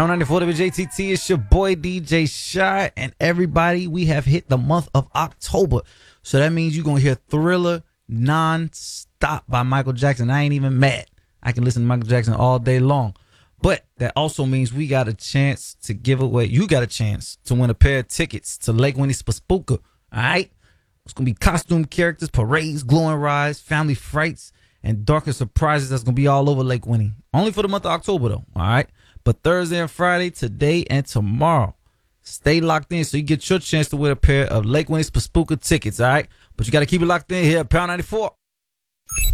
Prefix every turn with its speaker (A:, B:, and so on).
A: Pound 94 WJTT, it's your boy DJ Shy, and everybody, we have hit the month of October. So that means you're going to hear Thriller non-stop by Michael Jackson. I ain't even mad. I can listen to Michael Jackson all day long. But that also means we got a chance to give away. You got a chance to win a pair of tickets to Lake Winnie Spooka. All right? It's going to be costume characters, parades, glowing rides, family frights, and darker surprises that's going to be all over Lake Winnie. Only for the month of October, though. All right? But Thursday and Friday, today and tomorrow, stay locked in so you get your chance to win a pair of Lake Winnie Spooka tickets, all right? But you got to keep it locked in here at Pound 94.